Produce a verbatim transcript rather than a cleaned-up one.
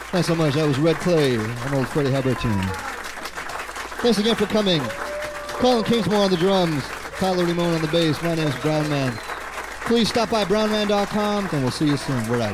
Thanks so much. That was Red Clay, an old Freddie Hubbard tune. Thanks again for coming. Colin Kingsmore on the drums, Tyler Ramone on the bass. My name's Brown Man. Please stop by brown man dot com, and we'll see you soon. We're out.